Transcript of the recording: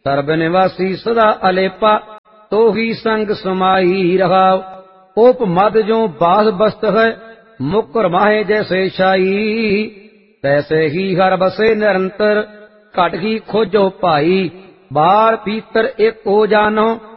ਸਰਬ ਨਿਵਾਸੀ ਸਦਾ ਅਲੇਪਾ, ਤੋਹੀ ਸੰਗ ਸਮਾਈ ਰਹਾਉ। ओप मद जो बाध बस्त है, मुकर माहे जैसे शाई। तैसे ही हर बसे निरंतर, घट ही खोजो भाई। बार भीतर एक हो जानो,